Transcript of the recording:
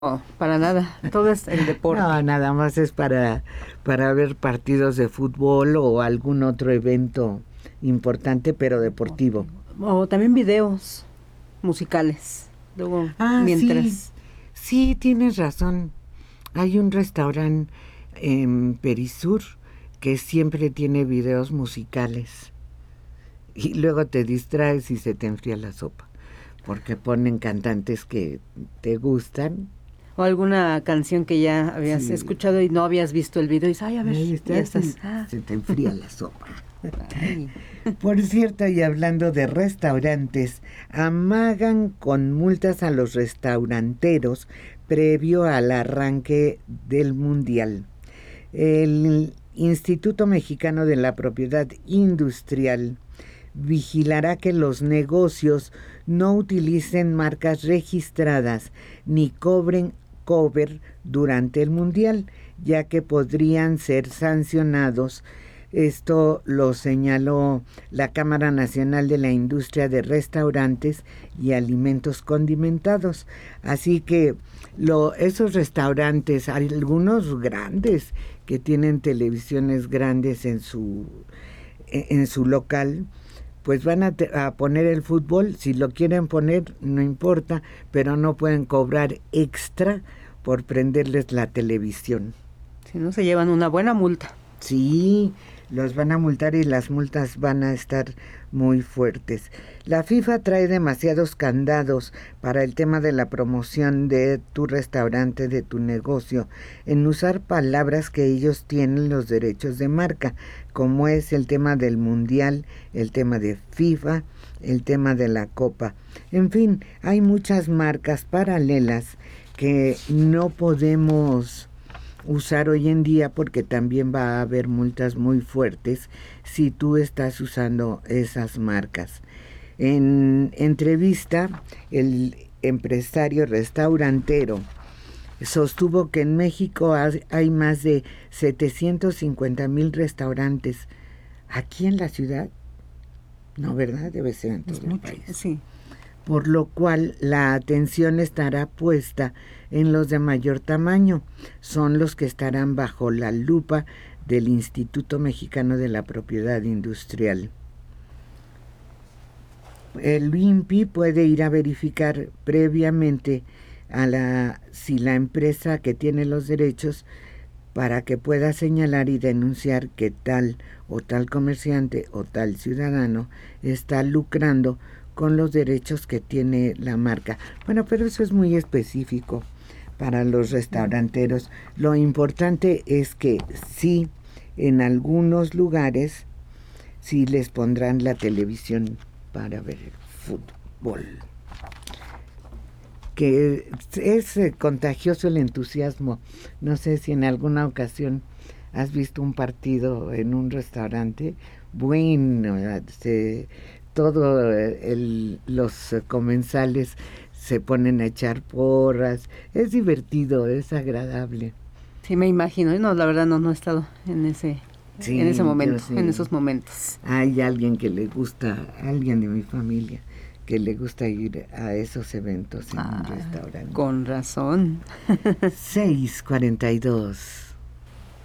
No, para nada. Todo es el deporte. No, nada más es para ver partidos de fútbol o algún otro evento importante, pero deportivo. O también videos musicales. Luego, Ah, sí, mientras... sí, tienes razón. Hay un restaurante en Perisur que siempre tiene videos musicales y luego te distraes y se te enfría la sopa porque ponen cantantes que te gustan. O alguna canción que ya habías Sí, escuchado y no habías visto el video y dices, ay, a ver, ahí ya estás y estás. Ah, se te enfría la sopa. ay. Por cierto, y hablando de restaurantes, amagan con multas a los restauranteros previo al arranque del Mundial. El Instituto Mexicano de la Propiedad Industrial vigilará que los negocios no utilicen marcas registradas ni cobren cover durante el Mundial, ya que podrían ser sancionados. Esto lo señaló la Cámara Nacional de la Industria de Restaurantes y Alimentos Condimentados. Así que esos restaurantes, algunos grandes que tienen televisiones grandes en su local, pues van a poner el fútbol. Si lo quieren poner, no importa, pero no pueden cobrar extra por prenderles la televisión. Si no, se llevan una buena multa. Sí, los van a multar y las multas van a estar muy fuertes. La FIFA trae demasiados candados para el tema de la promoción de tu restaurante, de tu negocio, en usar palabras que ellos tienen los derechos de marca, como es el tema del Mundial, el tema de FIFA, el tema de la Copa. En fin, hay muchas marcas paralelas que no podemos usar hoy en día porque también va a haber multas muy fuertes si tú estás usando esas marcas. En entrevista, el empresario restaurantero sostuvo que en México hay más de 750,000 restaurantes. ¿Aquí en la ciudad? No, ¿verdad? Debe ser en todo el país. Sí. Por lo cual la atención estará puesta en los de mayor tamaño. Son los que estarán bajo la lupa del Instituto Mexicano de la Propiedad Industrial. El INPI puede ir a verificar previamente si la empresa que tiene los derechos, para que pueda señalar y denunciar que tal o tal comerciante o tal ciudadano está lucrando con los derechos que tiene la marca. Bueno, pero eso es muy específico para los restauranteros. Lo importante es que sí, en algunos lugares sí les pondrán la televisión para ver el fútbol. Que es contagioso el entusiasmo. No sé si en alguna ocasión has visto un partido en un restaurante. Bueno, los comensales se ponen a echar porras. Es divertido, es agradable. Sí, me imagino. No, la verdad no he estado en ese momento, sí. en esos momentos. Hay alguien que le gusta, alguien de mi familia, que le gusta ir a esos eventos en un restaurante. Con razón. 6:42.